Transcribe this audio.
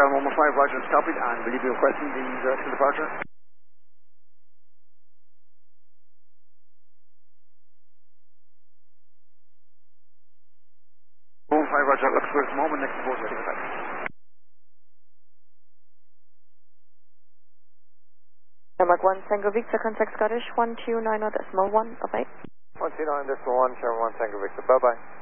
115, Roger, it's copied, and will you be requesting the direction of departure? Roger, looks for a moment, next report, waiting effect. Mark 1, Tango Victor, contact Scottish 1290.1, bye-bye. 129.1, Sherman 1, Tango Victor, bye-bye.